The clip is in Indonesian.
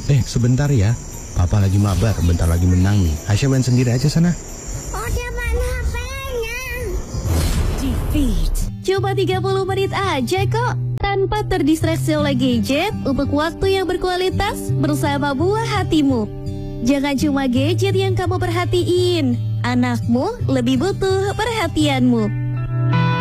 Sebentar ya. Papa lagi mabar, bentar lagi menang nih. Aisyah main sendiri aja sana. Udah mana HP-nya? Defeat. Cuma 30 menit aja kok. Tanpa terdistraksi oleh gadget, untuk waktu yang berkualitas bersama buah hatimu. Jangan cuma gadget yang kamu perhatiin, anakmu lebih butuh perhatianmu.